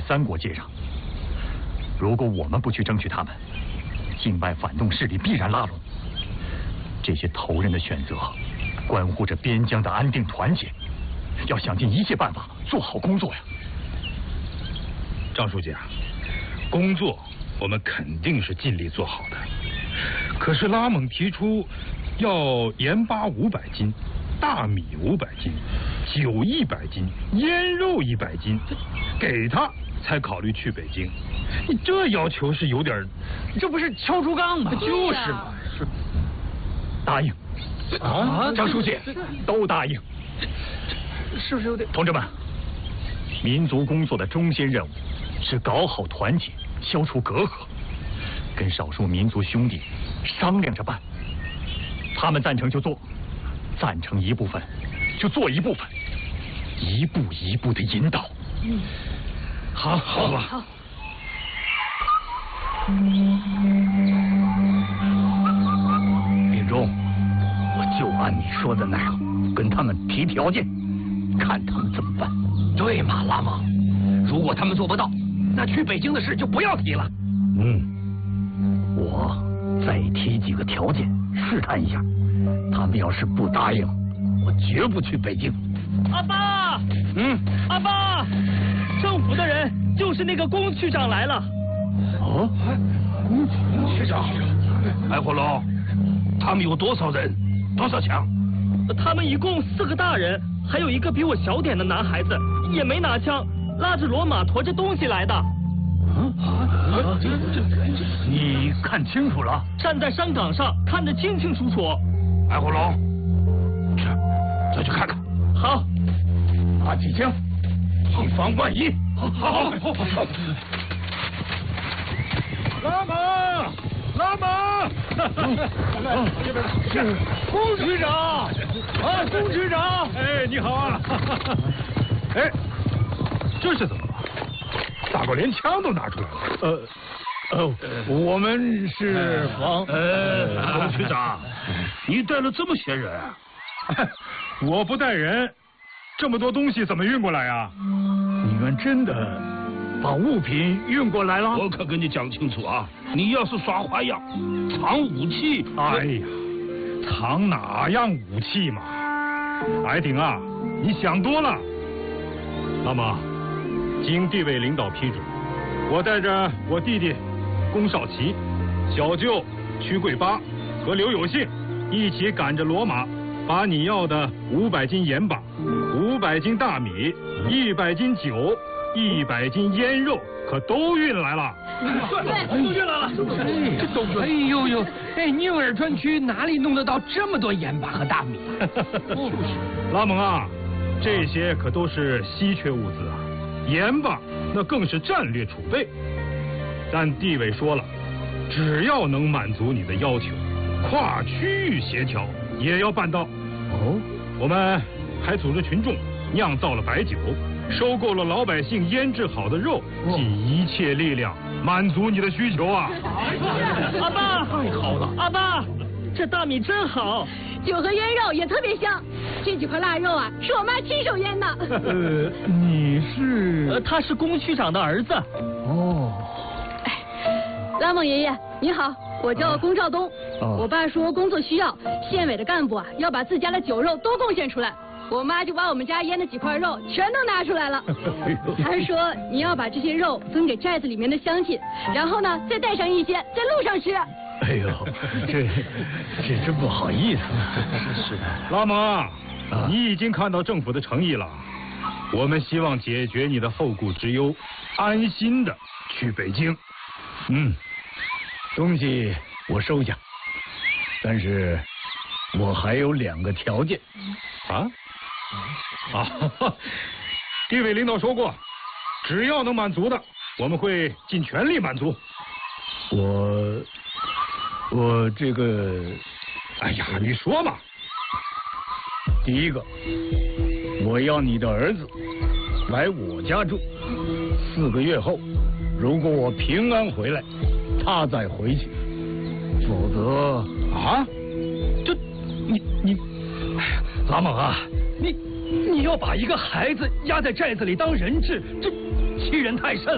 三国接壤。如果我们不去争取他们，境外反动势力必然拉拢。这些头人的选择，关乎着边疆的安定团结，要想尽一切办法做好工作呀。 张书记啊，工作我们肯定是尽力做好的。可是拉蒙提出要盐巴500斤，大米500斤，酒100斤，腌肉100斤，给他才考虑去北京。你这要求是有点， 这不是敲竹杠吗？ 就是嘛，是答应啊， 张书记都答应， 是不是有点？ 同志们，民族工作的中心任务是搞好团结，消除隔阂，跟少数民族兄弟商量着办。他们赞成就做，赞成一部分就做一部分，一步一步的引导。 好吧。 好。 林中，我就按你说的那样，跟他们提条件，看他们怎么办。 对嘛，拉蒙，如果他们做不到，那去北京的事就不要提了。 我再提几个条件，试探一下。他们要是不答应，我绝不去北京。 阿爸，阿爸，政府的人就是那个龚区长来了。 哦， 区长，艾火龙，他们有多少人？多少枪？ 他们一共4个大人，还有一个比我小点的男孩子，也没拿枪，拉着骡马驮着东西来的。 你看清楚了？ 站在山岗上，看得清清楚楚。 艾火龙，再去看看。 好， 拿起枪，以防万一。好。拉蒙，龚区长啊，龚区长，哎，你好啊。哎，这是怎么了？大哥连枪都拿出来了。我们是龚区长，你带了这么些人？我不带人，这么多东西怎么运过来啊？ 你们真的把物品运过来了？ 我可跟你讲清楚啊！你要是耍花样，藏武器，哎呀，藏哪样武器嘛？矮顶啊，你想多了。那么，经地委领导批准，我带着我弟弟龚少奇、小舅屈桂八和刘有信一起赶着骡马，把你要的500斤盐巴、500斤大米、100斤酒、100斤腌肉可都运来了。 对，都运来了。 这都哎呦呦，哎，宁尔川区哪里弄得到这么多盐巴和大米？ 拉蒙啊，这些可都是稀缺物资啊，盐巴那更是战略储备。但地委说了，只要能满足你的要求，跨区域协调也要办到。哦，我们还组织群众酿造了白酒，收购了老百姓腌制好的肉，尽一切力量满足你的需求啊！ 阿爸， 太好了！ 阿爸，这大米真好， 酒和腌肉也特别香。这几块腊肉啊，是我妈亲手腌的。 你是？ 他是龚区长的儿子。 哦。 拉蒙爷爷，你好，我叫龚兆东。我爸说工作需要，县委的干部啊要把自家的酒肉都贡献出来。我妈就把我们家腌的几块肉全都拿出来了。还说你要把这些肉分给寨子里面的乡亲，然后呢再带上一些在路上吃。 哎呦，这真不好意思。 是的，拉蒙啊，你已经看到政府的诚意了。我们希望解决你的后顾之忧，安心的去北京。 东西我收下，但是我还有2个条件。 地委领导说过，只要能满足的，我们会尽全力满足。 我这个， 哎呀，你说嘛。 第一个，我要你的儿子来我家住，4个月后，如果我平安回来，他再回去，否则啊，这你，哎呀，拉蒙啊，你要把一个孩子压在寨子里当人质，这欺人太甚